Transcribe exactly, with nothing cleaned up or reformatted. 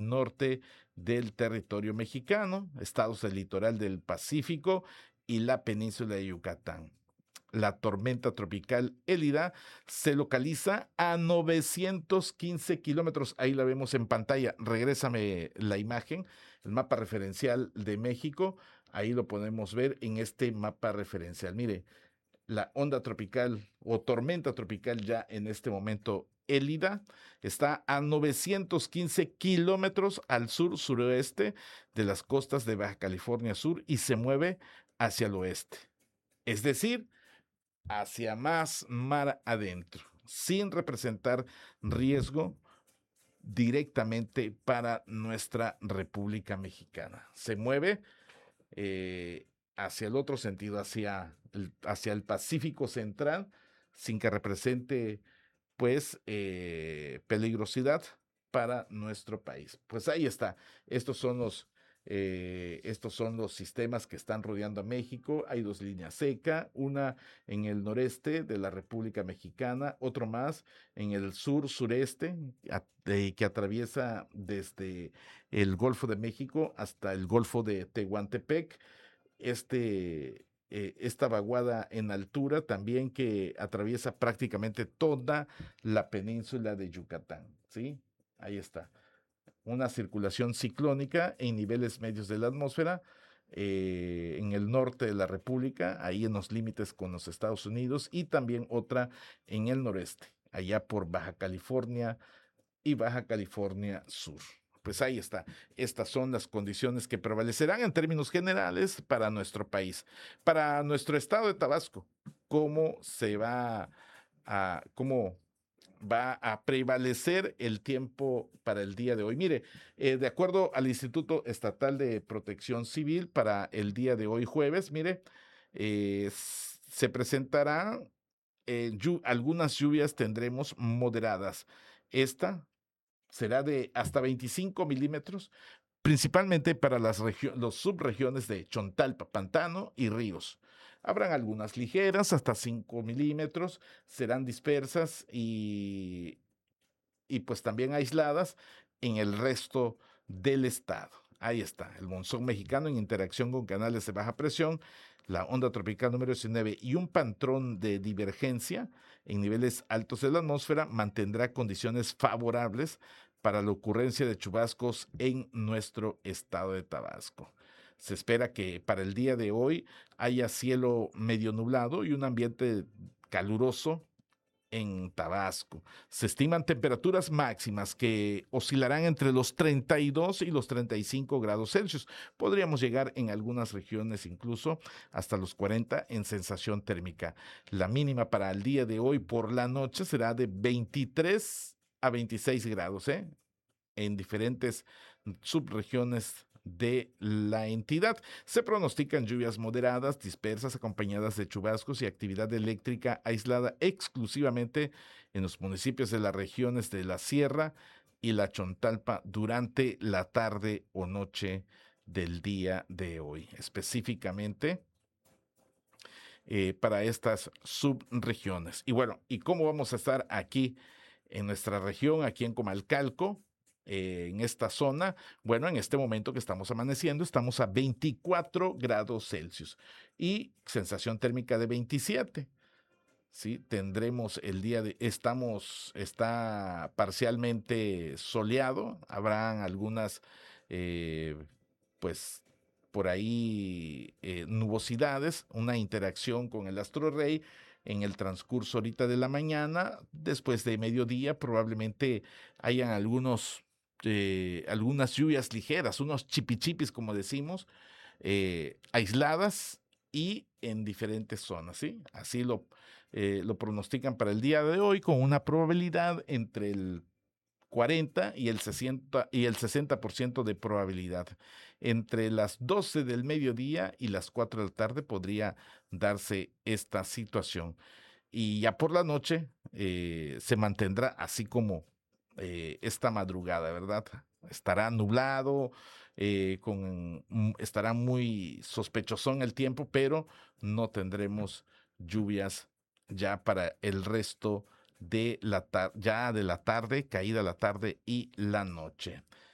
norte del territorio mexicano, estados del litoral del Pacífico y la península de Yucatán. La tormenta tropical Élida se localiza a novecientos quince kilómetros. Ahí la vemos en pantalla. Regrésame la imagen, el mapa referencial de México. Ahí lo podemos ver en este mapa referencial. Mire, la onda tropical o tormenta tropical ya en este momento Élida está a novecientos quince kilómetros al sur-suroeste de las costas de Baja California Sur y se mueve hacia el oeste. Es decir, hacia más mar adentro, sin representar riesgo directamente para nuestra República Mexicana. Se mueve eh, hacia el otro sentido, hacia el, hacia el Pacífico Central, sin que represente pues eh, peligrosidad para nuestro país. Pues ahí está. Estos son los eh, estos son los sistemas que están rodeando a México. Hay dos líneas secas, una en el noreste de la República Mexicana, otro más en el sur sureste a, eh, que atraviesa desde el Golfo de México hasta el Golfo de Tehuantepec. Este eh, esta vaguada en altura también que atraviesa prácticamente toda la península de Yucatán, ¿sí? Ahí está. Una circulación ciclónica en niveles medios de la atmósfera eh, en el norte de la República, ahí en los límites con los Estados Unidos, y también otra en el noreste, allá por Baja California y Baja California Sur. Pues ahí está. Estas son las condiciones que prevalecerán en términos generales para nuestro país. Para nuestro estado de Tabasco, ¿cómo se va a, cómo va a prevalecer el tiempo para el día de hoy? Mire, eh, de acuerdo al Instituto Estatal de Protección Civil, para el día de hoy jueves, mire, eh, se presentarán eh, llu- algunas lluvias, tendremos moderadas. Esta será de hasta veinticinco milímetros, principalmente para las regio- los subregiones de Chontalpa, Pantano y Ríos. Habrán algunas ligeras, hasta cinco milímetros, serán dispersas y, y pues también aisladas en el resto del estado. Ahí está, el monzón mexicano en interacción con canales de baja presión, la onda tropical número diecinueve y un patrón de divergencia en niveles altos de la atmósfera mantendrá condiciones favorables para la ocurrencia de chubascos en nuestro estado de Tabasco. Se espera que para el día de hoy haya cielo medio nublado y un ambiente caluroso en Tabasco. Se estiman temperaturas máximas que oscilarán entre los treinta y dos y los treinta y cinco grados Celsius. Podríamos llegar en algunas regiones incluso hasta los cuarenta en sensación térmica. La mínima para el día de hoy por la noche será de veintitrés a veintiséis grados, ¿eh? En diferentes subregiones de la entidad. Se pronostican lluvias moderadas, dispersas, acompañadas de chubascos y actividad eléctrica aislada exclusivamente en los municipios de las regiones de la Sierra y la Chontalpa durante la tarde o noche del día de hoy. Específicamente eh, para estas subregiones. Y bueno, ¿y cómo vamos a estar aquí en nuestra región, aquí en Comalcalco? Eh, en esta zona, bueno, en este momento que estamos amaneciendo, estamos a veinticuatro grados Celsius y sensación térmica de veintisiete. Sí, tendremos el día de, estamos, está parcialmente soleado, habrán algunas, eh, pues, por ahí eh, nubosidades, una interacción con el astro rey en el transcurso ahorita de la mañana, después de mediodía probablemente hayan algunos, eh, algunas lluvias ligeras, unos chipichipis como decimos, eh, aisladas y en diferentes zonas, ¿sí? Así lo, eh, lo pronostican para el día de hoy con una probabilidad entre el cuarenta y el sesenta y el sesenta por ciento de probabilidad. Entre las doce del mediodía y las cuatro de la tarde podría darse esta situación. Y ya por la noche eh, se mantendrá así como eh, esta madrugada, ¿verdad? Estará nublado, eh, con, mm, estará muy sospechosón el tiempo, pero no tendremos lluvias ya para el resto de la tarde, ya de la tarde, caída la tarde y la noche.